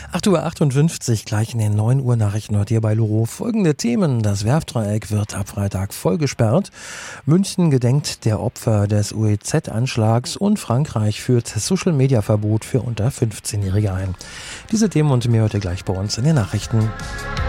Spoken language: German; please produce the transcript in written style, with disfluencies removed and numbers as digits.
8:58 Uhr, gleich in den 9 Uhr Nachrichten heute hier bei Loro. Folgende Themen. Das Werftdreieck wird ab Freitag voll gesperrt. München gedenkt der Opfer des UEZ-Anschlags und Frankreich führt Social-Media-Verbot für unter 15-Jährige ein. Diese Themen und mehr heute gleich bei uns in den Nachrichten.